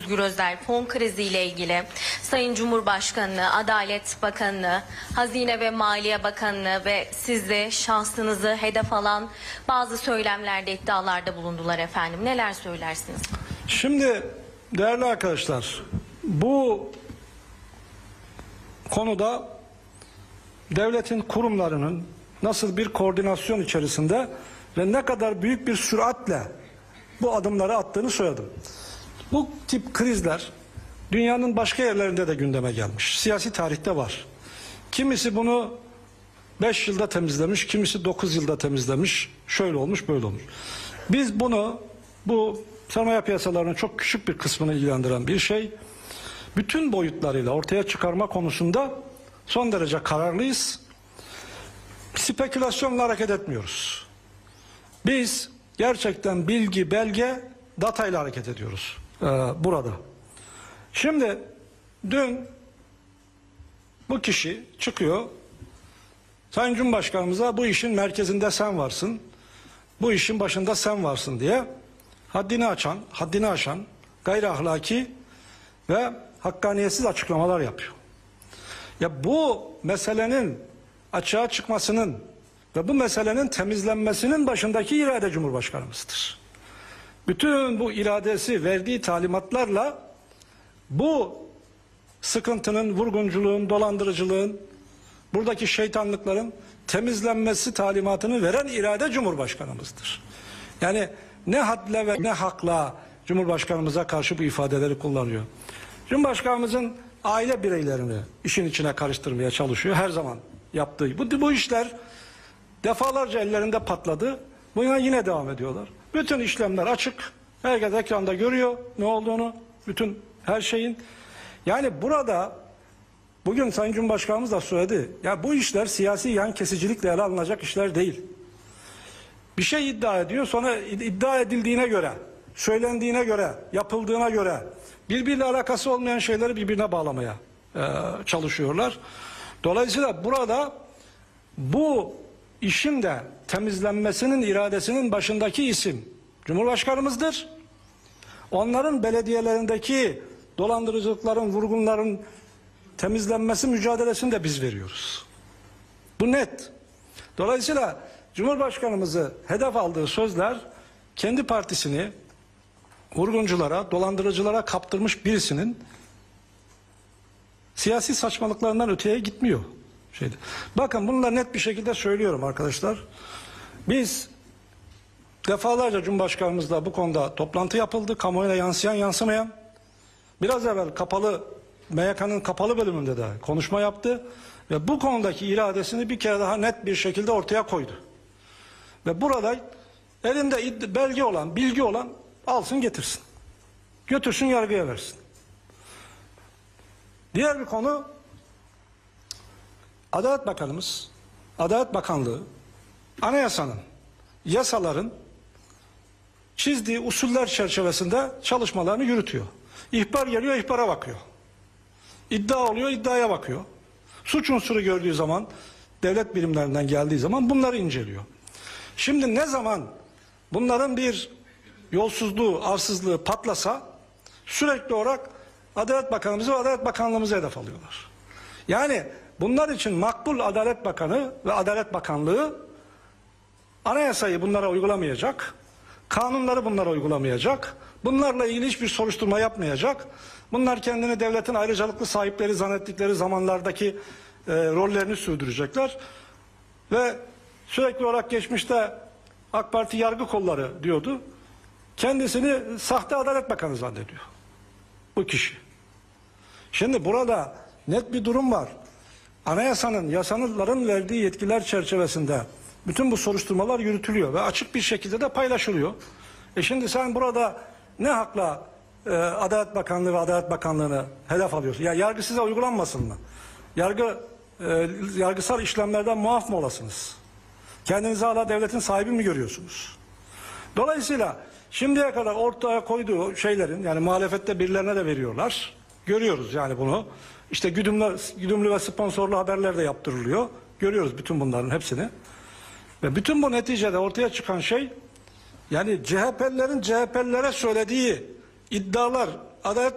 Özgür Özel fon kriziyle ilgili Sayın Cumhurbaşkanı, Adalet Bakanı, Hazine ve Maliye Bakanı ve sizi, şahsınızı hedef alan bazı söylemlerde, iddialarda bulundular efendim. Neler söylersiniz? Şimdi değerli arkadaşlar, bu konuda devletin kurumlarının nasıl bir koordinasyon içerisinde ve ne kadar büyük bir süratle bu adımları attığını söyledim. Bu tip krizler dünyanın başka yerlerinde de gündeme gelmiş. Siyasi tarihte var. Kimisi bunu 5 yılda temizlemiş, kimisi 9 yılda temizlemiş. Şöyle olmuş, böyle olmuş. Biz bunu, bu sermaye piyasalarının çok küçük bir kısmını ilgilendiren bir şey, bütün boyutlarıyla ortaya çıkarma konusunda son derece kararlıyız. Spekülasyonla hareket etmiyoruz. Biz gerçekten bilgi, belge, datayla hareket ediyoruz burada. Şimdi dün bu kişi çıkıyor, Sayın Cumhurbaşkanımıza bu işin merkezinde sen varsın, bu işin başında sen varsın diye haddini aşan, gayri ahlaki ve hakkaniyetsiz açıklamalar yapıyor. Ya bu meselenin açığa çıkmasının ve bu meselenin temizlenmesinin başındaki irade Cumhurbaşkanımızdır. Bütün bu iradesi verdiği talimatlarla bu sıkıntının, vurgunculuğun, dolandırıcılığın, buradaki şeytanlıkların temizlenmesi talimatını veren irade Cumhurbaşkanımızdır. Yani ne hadle ve ne hakla Cumhurbaşkanımıza karşı bu ifadeleri kullanıyor. Cumhurbaşkanımızın aile bireylerini işin içine karıştırmaya çalışıyor. Her zaman yaptığı. Bu işler defalarca ellerinde patladı. Buna yine devam ediyorlar. Bütün işlemler açık. Herkes ekranda görüyor ne olduğunu. Bütün her şeyin. Yani burada bugün Sayın Cumhurbaşkanımız da söyledi. Ya bu işler siyasi yan kesicilikle ele alınacak işler değil. Bir şey iddia ediyor, sonra iddia edildiğine göre, söylendiğine göre, yapıldığına göre birbiriyle alakası olmayan şeyleri birbirine bağlamaya çalışıyorlar. Dolayısıyla burada bu işin de temizlenmesinin iradesinin başındaki isim Cumhurbaşkanımızdır. Onların belediyelerindeki dolandırıcılıkların, vurgunların temizlenmesi mücadelesini de biz veriyoruz. Bu net. Dolayısıyla Cumhurbaşkanımızı hedef aldığı sözler kendi partisini vurgunculara, dolandırıcılara kaptırmış birisinin siyasi saçmalıklarından öteye gitmiyor. Bakın bunu da net bir şekilde söylüyorum arkadaşlar. Biz defalarca Cumhurbaşkanımızla bu konuda toplantı yapıldı. Kamuoyuna yansıyan yansımayan. Biraz evvel MYK'nın kapalı bölümünde de konuşma yaptı. Ve bu konudaki iradesini bir kere daha net bir şekilde ortaya koydu. Ve burada elinde belge olan, bilgi olan alsın getirsin. Götürsün yargıya versin. Diğer bir konu, Adalet Bakanımız, Adalet Bakanlığı, anayasanın, yasaların çizdiği usuller çerçevesinde çalışmalarını yürütüyor. İhbar geliyor, ihbara bakıyor. İddia oluyor, iddiaya bakıyor. Suç unsuru gördüğü zaman, devlet birimlerinden geldiği zaman bunları inceliyor. Şimdi ne zaman bunların bir yolsuzluğu, arsızlığı patlasa sürekli olarak Adalet Bakanımızı ve Adalet Bakanlığımızı hedef alıyorlar. Yani bunlar için makbul Adalet Bakanı ve Adalet Bakanlığı anayasayı bunlara uygulamayacak, kanunları bunlara uygulamayacak, bunlarla ilgili hiçbir soruşturma yapmayacak. Bunlar kendini devletin ayrıcalıklı sahipleri zannettikleri zamanlardaki rollerini sürdürecekler. Ve sürekli olarak geçmişte AK Parti yargı kolları diyordu. Kendisini sahte Adalet Bakanı zannediyor bu kişi. Şimdi burada net bir durum var. Anayasanın, yasaların verdiği yetkiler çerçevesinde bütün bu soruşturmalar yürütülüyor ve açık bir şekilde de paylaşılıyor. Şimdi sen burada ne hakla Adalet Bakanlığı ve Adalet Bakanlığı'nı hedef alıyorsun? Ya yargı size uygulanmasın mı? Yargısal işlemlerden muaf mı olasınız? Kendinizi hala devletin sahibi mi görüyorsunuz? Dolayısıyla şimdiye kadar ortaya koyduğu şeylerin, yani muhalefette birilerine de veriyorlar. Görüyoruz yani bunu. İşte güdümlü ve sponsorlu haberler de yaptırılıyor. Görüyoruz bütün bunların hepsini. Ve bütün bu neticede ortaya çıkan şey, yani CHP'lilerin CHP'lilere söylediği iddialar, Adalet